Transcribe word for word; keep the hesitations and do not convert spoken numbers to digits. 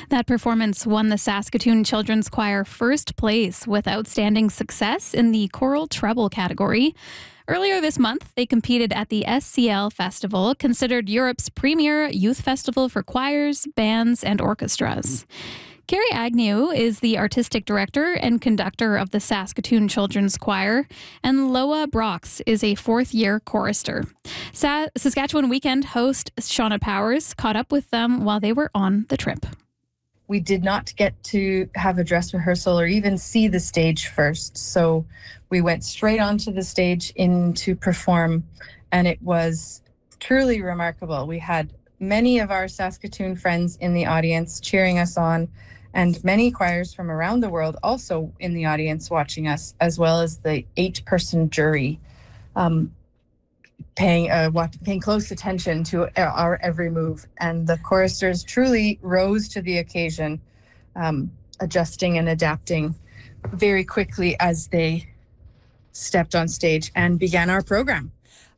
That performance won the Saskatoon Children's Choir first place with outstanding success in the choral treble category. Earlier this month, they competed at the S C L Festival, considered Europe's premier youth festival for choirs, bands, and orchestras. Carrie Agnew is the artistic director and conductor of the Saskatoon Children's Choir, and Loa Brox is a fourth-year chorister. Sa- Saskatchewan Weekend host Shauna Powers caught up with them while they were on the trip. We did not get to have a dress rehearsal or even see the stage first, so we went straight onto the stage in to perform, and it was truly remarkable. We had many of our Saskatoon friends in the audience cheering us on, and many choirs from around the world also in the audience watching us, as well as the eight-person jury um, paying uh, paying close attention to our every move. And the choristers truly rose to the occasion, um, adjusting and adapting very quickly as they stepped on stage and began our program.